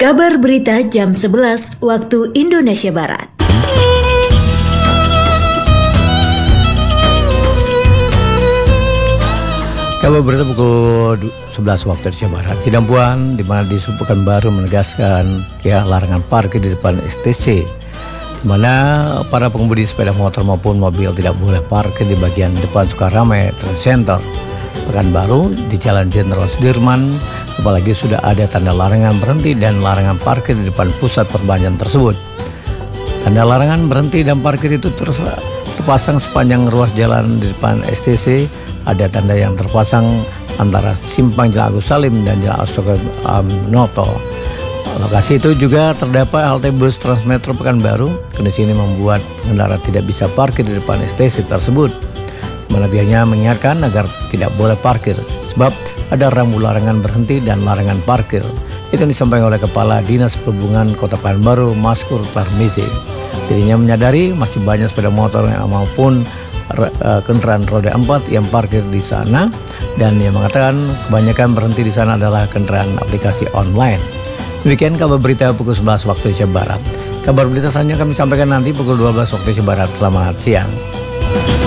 Kabar berita jam 11 waktu Indonesia Barat. Kabar berita pukul 11 waktu Indonesia Barat. Sidang Puan di mana di Pekanbaru menegaskan larangan parkir di depan STC, di mana para pengemudi sepeda motor maupun mobil tidak boleh parkir di bagian depan Sukaramai Trade Center Pekanbaru di Jalan Jenderal Sudirman, apalagi sudah ada tanda larangan berhenti dan larangan parkir di depan pusat perbelanjaan tersebut. Tanda larangan berhenti dan parkir itu terpasang sepanjang ruas jalan di depan STC. Ada tanda yang terpasang antara simpang Jalan Agus Salim dan Jalan Asoka Noto. Lokasi itu juga terdapat halte bus Transmetro Pekanbaru. Kondisi ini membuat pengendara tidak bisa parkir di depan STC tersebut. Mana pihaknya mengingatkan agar tidak boleh parkir sebab ada rambu larangan berhenti dan larangan parkir. Itu disampaikan oleh Kepala Dinas Perhubungan Kota Pekanbaru, Maskur Tarmizi. Dirinya menyadari masih banyak sepeda motor maupun kendaraan roda 4 yang parkir di sana, dan ia mengatakan kebanyakan berhenti di sana adalah kendaraan aplikasi online. Demikian kabar berita pukul 11 waktu Indonesia Barat. Kabar berita selanjutnya kami sampaikan nanti pukul 12 waktu Indonesia Barat. Selamat siang.